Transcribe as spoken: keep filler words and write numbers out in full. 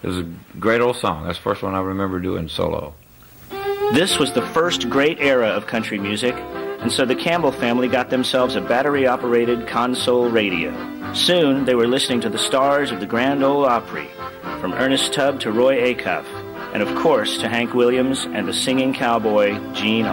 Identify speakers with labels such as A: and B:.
A: It was a great old song. That's the first one I remember doing solo.
B: This was the first great era of country music, and so the Campbell family got themselves a battery-operated console radio. Soon, they were listening to the stars of the Grand Ole Opry, from Ernest Tubb to Roy Acuff, and of course to Hank Williams and the singing cowboy Gene